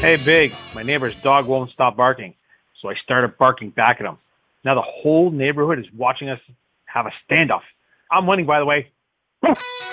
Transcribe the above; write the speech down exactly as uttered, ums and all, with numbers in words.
Hey, Big, my neighbor's dog won't stop barking, so I started barking back at him. Now the whole neighborhood is watching us have a standoff. I'm winning, by the way.